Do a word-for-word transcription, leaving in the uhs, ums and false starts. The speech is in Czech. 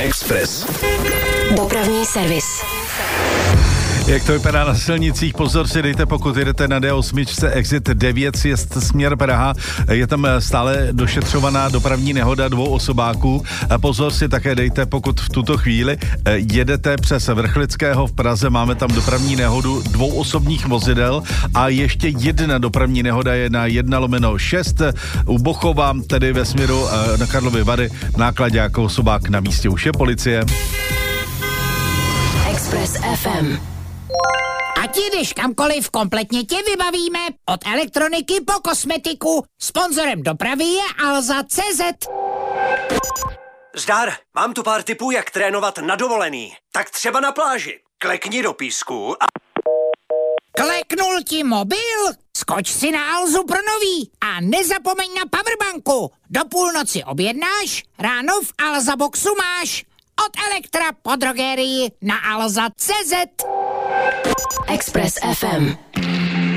Express. Dopravní servis. Jak to vypadá na silnicích? Pozor si dejte, pokud jedete na D osm, exit devět, sjezd směr Praha. Je tam stále došetřovaná dopravní nehoda dvou osobáků. Pozor si také dejte, pokud v tuto chvíli jedete přes Vrchlického v Praze. Máme tam dopravní nehodu dvou osobních vozidel a ještě jedna dopravní nehoda je na jedna lomeno šest u Bochova, tedy ve směru na Karlovy Vary. Nákladě jako osobák na místě už je policie. Express F M. Ať jdeš kamkoliv, kompletně tě vybavíme. Od elektroniky po kosmetiku. Sponzorem dopravy je Alza tečka cé zet. Zdar, mám tu pár tipů, jak trénovat na dovolený. Tak třeba na pláži. Klekni do písku a... Kleknul ti mobil? Skoč si na Alzu pro nový a nezapomeň na powerbanku. Do půlnoci objednáš, ráno v Alza boxu máš. Od Elektra po drogerii na alza tečka cé zet. Express F M.